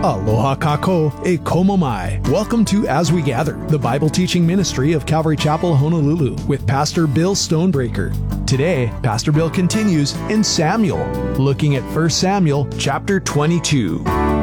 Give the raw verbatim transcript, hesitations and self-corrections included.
Aloha kako e komo mai. Welcome to As We Gather, the Bible teaching ministry of Calvary Chapel, Honolulu, with Pastor Bill Stonebreaker. Today, Pastor Bill continues in Samuel, looking at First Samuel chapter twenty-two.